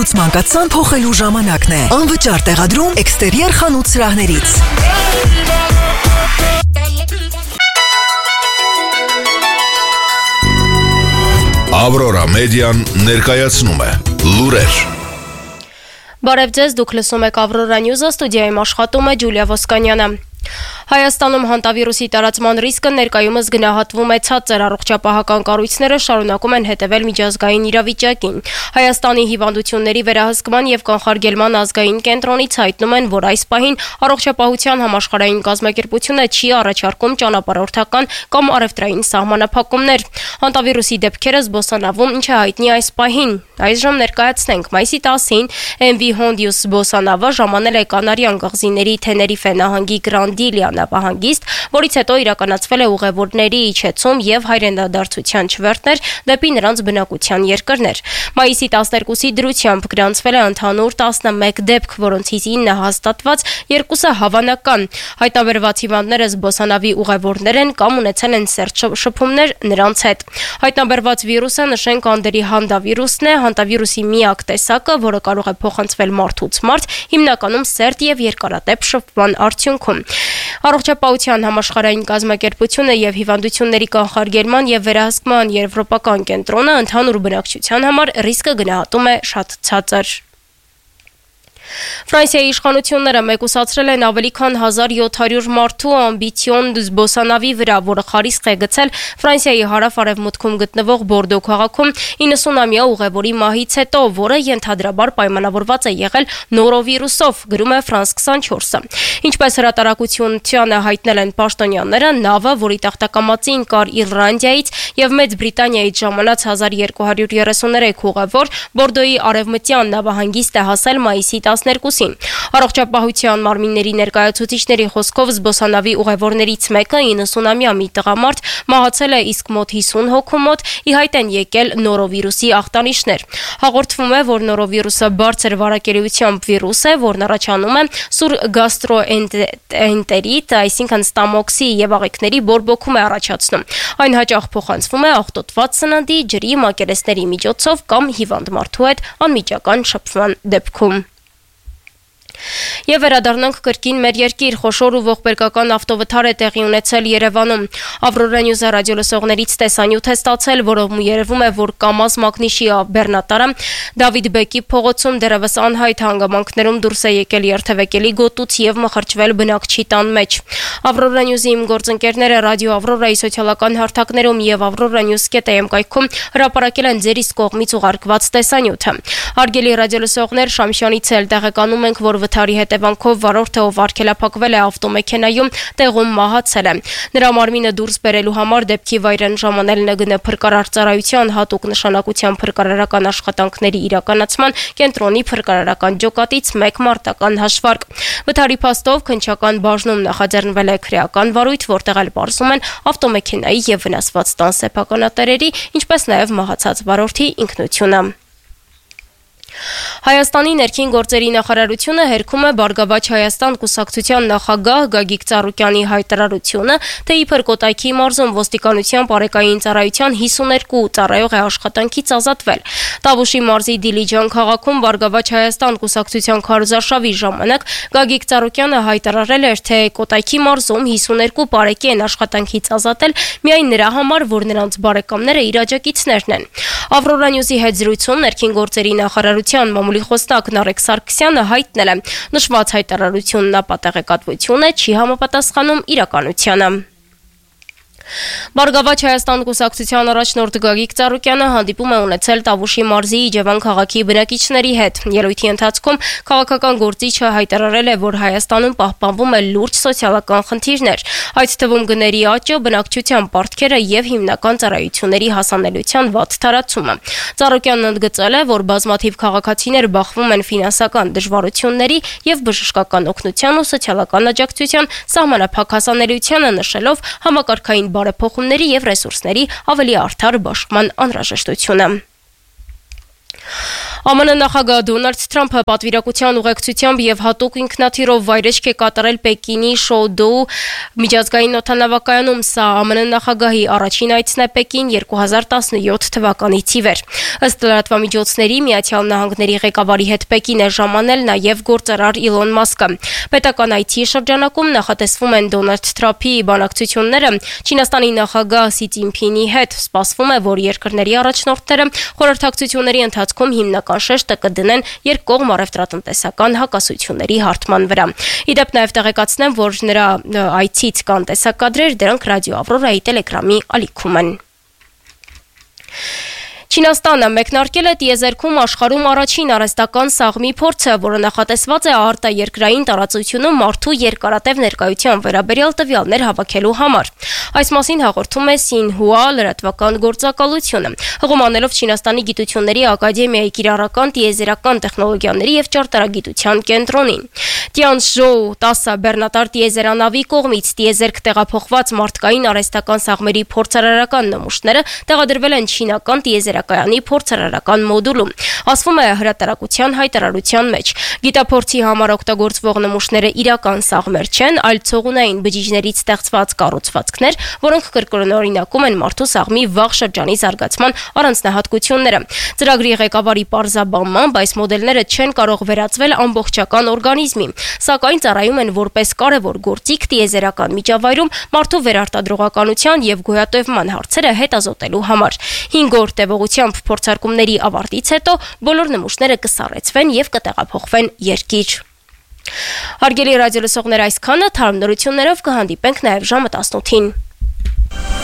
Մանկացան փոխելու ժամանակն է։ Անվճար տեղադրում էքստերիեր խանութ սրահներից։ Ավրորա մեդիան ներկայացնում է լուրեր։ Բարև ձեզ, դուք լսում եք Ավրորա Նյուզը, ստուդիայում աշխատում է Ջուլիա Ոսկանյանը։ Հայաստանում հանտավիրուսի տարածման ռիսկը ներկայումս գնահատվում է ցածր, առողջապահական կառույցները շարունակում են հետևել միջազգային իրավիճակին։ Հայաստանի հիվանդությունների վերահսկման եւ կանխարգելման ազգային կենտրոնից հայտնում են, որ այս պահին առողջապահության համաշխարհային կազմակերպությունը չի առաջարկում ճանապարհորդական կամ առևտրային սահմանափակումներ։ Հանտավիրուսի դեպքերը զբոսանավում ինչ է հայտնի այս պահին։ Այժմ ներկայացնենք մայիսի 10-ին MV Hondius զբոսանավը ժամանել է Կանարյան կղզիների Թեներիֆե նահանգի Գրանդիլիա նավահանգիստ, որից հետո իրականացվել է ուղևորների իջեցում եւ հայրենադարձության չվերթներ դեպի նրանց բնակության երկրներ։ Մայիսի 12-ի դրությամբ գրանցվել է ընդհանուր 11 դեպք, որոնցից 9 հաստատված, 2-ը հավանական։ Հայտնաբերված հիվանդները զբոսանավի ուղևորներ են կամ ունեցել են սերտ շփումներ նրանց հետ։ Հայտնաբերված վիրուսը նշենք անդերի հանդավիրուսն է, հանդավիրուսի միակ տեսակը, որը կարող է փոխանցվել մարդուց մարդ, հիմնականում սերտ եւ երկարատեփ շփման արդյունքում։ Առողջապահության համաշխարհային կազմակերպությունը եւ հիվանդությունների կանխարգելման եւ վերահսկման եվրոպական կենտրոնը ընդհանուր բնակչության համար ռիսկը գնահատում է շատ ցածր։ Ֆրանսիայի իշխանությունները մեկուսացրել են ավելի քան 1700 մարդու ամբիցիոն զբոսանավի վրա, որը խարիսք է գցել Ֆրանսիայի հարավ-արևմուտքում գտնվող Բորդո քաղաքում 90-ամյա ուղևորի մահից հետո, որը ենթադրաբար պայմանավորված է եղել նորովիրուսով, գրում է France 24-ը։ Ինչպես հրատարակությունությանը հայտնել են պաշտոնյաները, նավը, որի տախտակամածին կար Իռլանդիայից եւ Մեծ Բրիտանիայից ժամանած 1233 ուղևոր, Բորդոյի արևմտյան նավահանգիստ է հասել մայիսի 12-ին։ Առողջապահության մարմինների ներկայացուցիչների խոսքով զբոսանավի ուղևորներից մեկը 90-ամյա մի տղամարդ մահացել է, իսկ մոտ 50 հոգու մոտ ի հայտ են եկել նորովիրուսի ախտանիշներ։ Հաղորդվում է, որ նորովիրուսը բարձր վարակելիությամբ վիրուս է, որն առաջանում է սուր գաստրոէնտերիտ, այսինքն ստամոքսի եւ աղիքների բորբոքում է առաջացնում։ Այն հաճախ փոխանցվում է աղտոտված սննդի, ջրի, մակերեսների միջոցով կամ հիվանդ մարդու հետ անմիջական շփման դեպքում։ Եվ վերադառնանք կրկին մեր երկիր, խոշոր ու ողբերգական ավտովթար է տեղի ունեցել Երևանում։ Ավրորա Նյուզը ռադիոլսողներից տեսանյութ է ստացել, որով երևում է, որ Կամազ Մագնիշի բեռնատարը Դավիթ Բեկի փողոցում դեռևս անհայտ հանգամանքներում դուրս է եկել երթևեկելի գոտուց եւ մխրճվել բնակչի տան մեջ։ Ավրորա Նյուզի իմ գործընկերները ռադիո Ավրորայի սոցիալական հարթակներում եւ avroranews.am կայքում հրապարակել են ձեր իսկ կողմից ուղարկված տեսանյութը։ Հարգելի ռադիոլսողներ, Շամշյանից էլ տեղեկանում ենք, որ վթարի հետևանքով վարորդը, ով արգելափակվել է ավտոմեքենայում, տեղում մահացել է։ Նրա մարմինը դուրս բերելու համար դեպքի վայր են ժամանել ՆԳՆ փրկարարծարայության հատուկ նշանակության փրկարարական աշխատանքների իրականացման կենտրոնի փրկարարական ջոկատից 1 մարտական հաշվարկ։ Վթարի փաստով քննչական բաժնում նախաձեռնվել է քրեական վարույթ, որտեղ էլ պարզում են ավտոմեքենայի եւ վնասված տան սեփականատերերի, ինչպես նաեւ մահացած վարորդի ինքնությունը։ Հայաստանի ներքին գործերի նախարարությունը հերքում է Բարգավաճ Հայաստան կուսակցության նախագահ Գագիկ Ծառուկյանի հայտարարությունը, թե իբր Կոտայքի մարզում ոստիկանության բարեկային ծառայության 52 ծառայող է աշխատանքից ազատվել։ Տավուշի մարզի Դիլիջան քաղաքում Բարգավաճ Հայաստան կուսակցության քարոզարշավի ժամանակ Գագիկ Ծառուկյանը հայտարարել էր, թե Կոտայքի մարզում 52 բարեկի են աշխատանքից ազատել միայն նրա համար, որ նրանց բարեկամները իր աջակիցներն են։ Ավրորա Նյուզի հետ զրույցում ներքին գործերի նախարարության մամուլի խոսնակ Նարեկ Սարգսյանը հայտնել է, նշված հայտարարությունն ապատեղեկատվություն է, չի համապատասխանում իրականությանը։ Բարգավաճ Հայաստան կուսակցության առաջնորդ Գագիկ Ծառուկյանը հանդիպում է ունեցել Տավուշի մարզի Իջևան քաղաքի բնակիչների հետ։ Ելույթի ընթացքում քաղաքական գործիչը հայտարարել է, որ Հայաստանում պահպանվում է լուրջ սոցիալական խնդիրներ, այդ թվում գների աճը, բնակչության պարտքերը եւ հիմնական ծառայությունների հասանելիության վատ տարածումը։ Ծառուկյանն ընդգծել է, որ բազմաթիվ քաղաքացիներ բախվում են ֆինանսական դժվարությունների եւ բժշկական օգնության ու սոցիալական աջակցության սահմանափակ հասանելիությանը, նշելով համակարգային բարեփոխումների եւ ռեսուրսների ավելի արդար բաշխման անհրաժեշտությունը։ ԱՄՆ նախագահ Դոնալդ Թրամփը պատվիրակության ուղեկցությամբ եւ հատուկ ինքնաթիռով վայրեջք է կատարել Պեկինի Շոուդոու միջազգային օդանավակայանում։ Սա ԱՄՆ նախագահի առաջին այցն է Պեկին 2017 թվականից ի վեր։ Ըստ լրատվամիջոցների Միացյալ Նահանգների ղեկավարի հետ Պեկին է ժամանել նաեւ գործարար Իլոն Մասկը։ Պետական այցի շրջանակում նախատեսվում են Դոնալդ Թրամփի բանակցությունները Չինաստանի նախագահ Սի Ցзինփինի հետ։ Սպասվում է, որ երկրների առաջնորդները խորհրդակցությունների ընթացքում հիմնական շեշտը կդնեն երկկողմ առևտրատնտեսական հակասությունների հարթման վրա։ Իդեպ նաև տեղեկացնեմ, որ նրա այցից կան տեսակադրեր, դրանք Ռադիո Ավրորայի տելեգրամի ալիքում են։ Չինաստանը մեկնարկել է տիեզերքում աշխարհում առաջին արհեստական սաղմի փորձը, որը նախատեսված է արտաերկրային տարածությունում մարդու երկարատև ներկայության վերաբերյալ տվյալներ հավաքելու համար։ Այս մասին հաղորդում է Սինհուա լրատվական գործակալությունը։ Հղումանելով Չինաստանի գիտությունների ակադեմիայի կիրառական տիեզերական տեխնոլոգիաների եւ ճարտարագիտության կենտրոնին։ Տիանժոու 10 բեռնատար տիեզերանավի կողմից տիեզերք տեղափոխված մարդկային արհեստական սաղմերի փորձարարական նմուշները տեղադրվել են չինական տիեզերակայանի փորձարարական մոդուլում։ Ասվում է հրատարակության հայտարարության մեջ։ Գիտափորձի համար օգտագործվող նմուշները իրական սաղմեր չեն, այլ ցողունային բջիջներից ստեղծված կառուցվածքներ, որոնք կրկնօրինակում են մարդու սաղմի վաղ շրջանի զարգացման առանձնահատկությունները։ Ծրագրի ղեկավարի պարզաբանմամբ այս մոդելները չեն կարող վերածվել ամբողջական օրգանիզմի, սակայն ծառայում են որպես կարևոր գործիք տիեզերական միջավայրում մարդու վերարտադրողականության եւ գոյատևման հարցերը հետազոտելու համար։ 5 օր տևողությամբ փորձարկումների ավարտից հետո բոլոր նմուշները կսառեցվեն եւ կտեղափոխվեն երկիր։ Հարգելի ռադիոլսողներ, այսքանը, թարմ նորություններով կհանդիպենք նաեւ ժամը 18-ին։